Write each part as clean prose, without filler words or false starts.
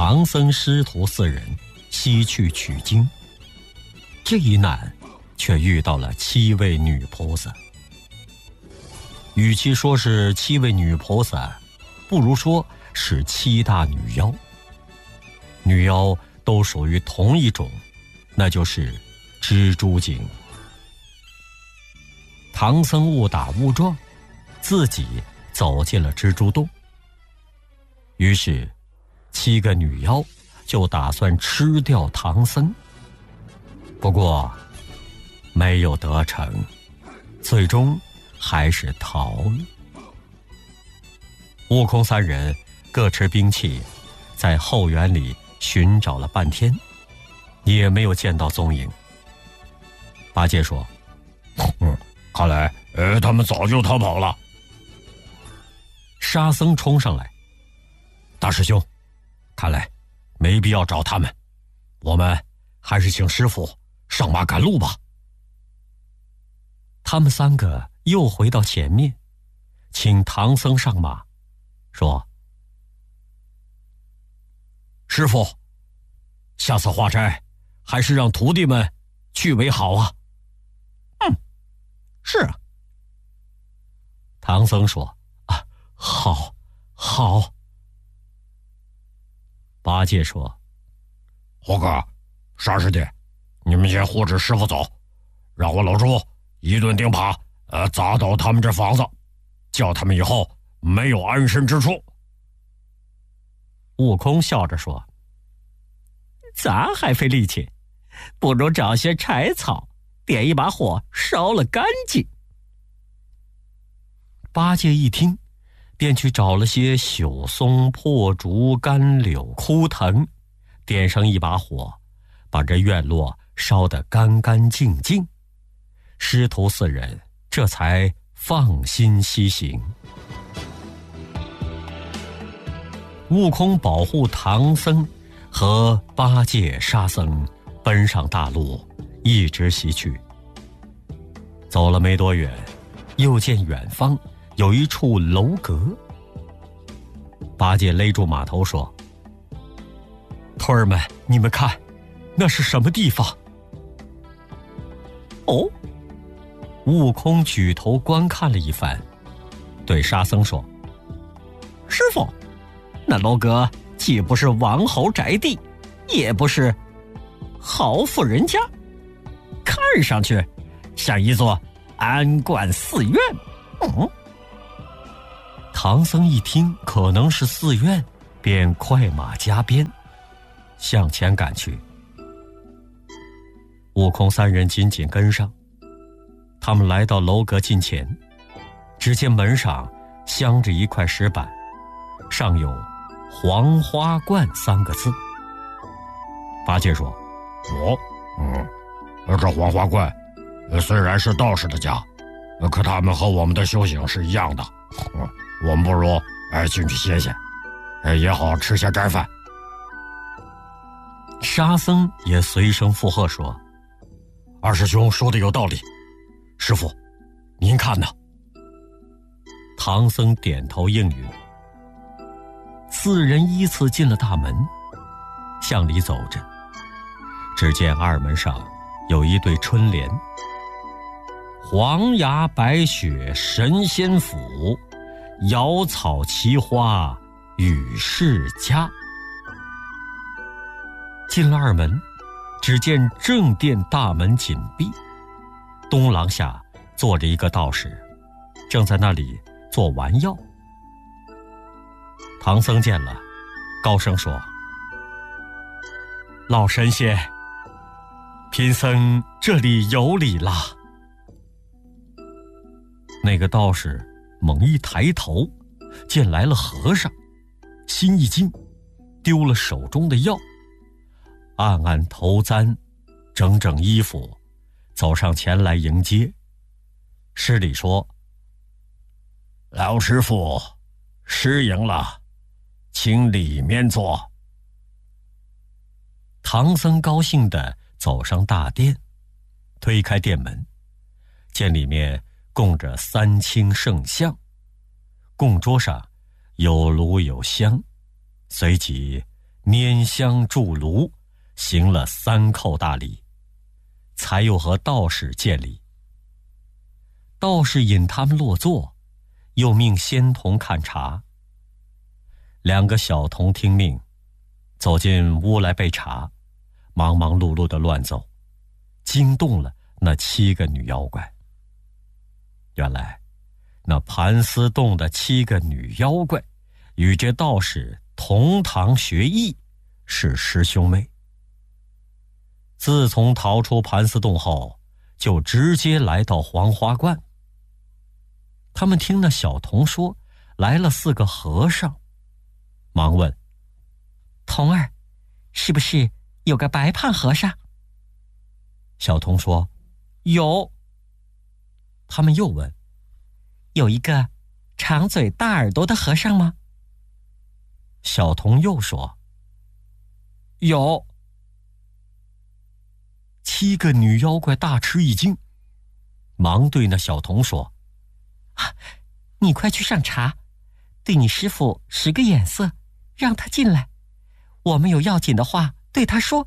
唐僧师徒4人西去取经。这一难却遇到了7位女菩萨。与其说是7位女菩萨，不如说是7大女妖。女妖都属于同一种，那就是蜘蛛精。唐僧误打误撞，自己走进了蜘蛛洞。于是7个女妖就打算吃掉唐僧，不过没有得逞，最终还是逃了。悟空3人各持兵器，在后园里寻找了半天，也没有见到踪影。八戒说： 看来他们早就逃跑了。 沙僧冲上来：大师兄，看来没必要找他们，我们还是请师父上马赶路吧。他们3个又回到前面，请唐僧上马，说：师父，下次化斋还是让徒弟们去为好啊。 是啊。 唐僧说：好。八戒说： 猴哥，沙师弟，你们先护着师傅走，让我老猪一顿钉耙，砸倒他们这房子，叫他们以后没有安身之处。 悟空笑着说： 咱还费力气，不如找些柴草，点一把火烧了干净。 八戒一听，便去找了些朽松、破竹、干柳、枯藤，点上一把火，把这院落烧得干干净净。师徒4人这才放心西行。悟空保护唐僧和八戒、沙僧奔上大路，一直西去。走了没多远，又见远方有一处楼阁。八戒勒住马头说：徒儿们，你们看，那是什么地方？ 哦， 悟空举头观看了一番，对沙僧说： 师傅，那楼阁既不是王侯宅地，也不是豪富人家，看上去像一座安观寺院。 唐僧一听可能是寺院，便快马加鞭向前赶去。悟空3人紧紧跟上。他们来到楼阁近前，只见门上镶着一块石板，上有黄花观3个字。八戒说： 这黄花观虽然是道士的家，可他们和我们的修行是一样的，我们不如进去歇歇，也好吃些斋饭。 沙僧也随声附和说：二师兄说的有道理，师父您看呢？唐僧点头应允。4人依次进了大门，向里走着，只见二门上有一对春联：黄牙白雪神仙府，瑶草奇花与世家。进了二门，只见正殿大门紧闭，东廊下坐着一个道士，正在那里做丸药。唐僧见了，高声说：老神仙，贫僧这里有礼啦。那个道士猛一抬头，见来了和尚，心一惊，丢了手中的药，暗暗头簪，整整衣服，走上前来迎接，施礼说：老师傅，失迎了，请里面坐。唐僧高兴地走上大殿，推开殿门，见里面供着3清圣像，供桌上有炉有香，随即拈香筑炉，行了3叩大礼，才又和道士见礼。道士引他们落座，又命仙童看茶。2个小童听命，走进屋来备茶，忙忙碌碌地乱走，惊动了那7个女妖怪。原来那盘丝洞的7个女妖怪与这道士同堂学艺，是师兄妹。自从逃出盘丝洞后，就直接来到黄花观。他们听那小童说来了4个和尚，忙问： 童儿，是不是有个白胖和尚？ 小童说：有。他们又问： 有一个长嘴大耳朵的和尚吗？ 小童又说：有。7个女妖怪大吃一惊，忙对那小童说： 你快去上茶，对你师父使个眼色，让他进来，我们有要紧的话对他说。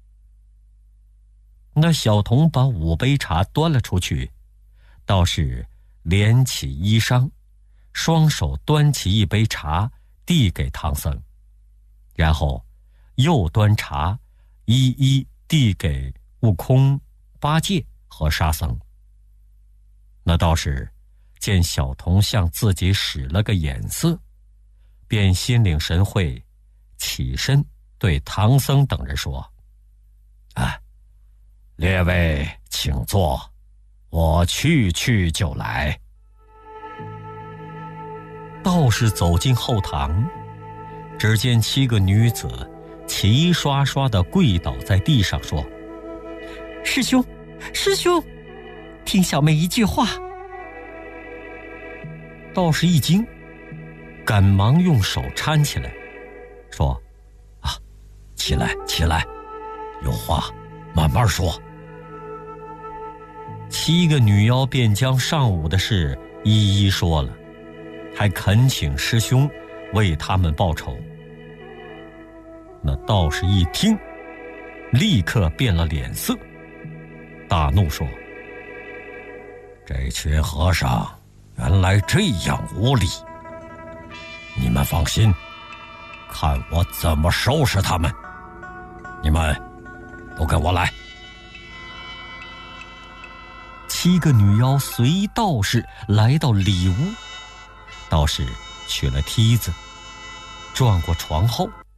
那小童把5杯茶端了出去，道士敛起衣裳，双手端起1杯茶递给唐僧，然后又端茶一一递给悟空、八戒和沙僧。那道士见小童向自己使了个眼色，便心领神会，起身对唐僧等人说： 列位请坐，我去就来。 道士走进后堂，只见7个女子齐刷刷地跪倒在地上，说： 师兄，师兄，听小妹一句话。 道士一惊，赶忙用手搀起来，说： 起来，有话慢慢说。 7个女妖便将上午的事一一说了，还恳请师兄为他们报仇。那道士一听，立刻变了脸色，大怒说： 这群和尚原来这样无礼，你们放心，看我怎么收拾他们。你们都跟我来。 7个女妖随道士来到里屋，道士取了梯子，转过床后，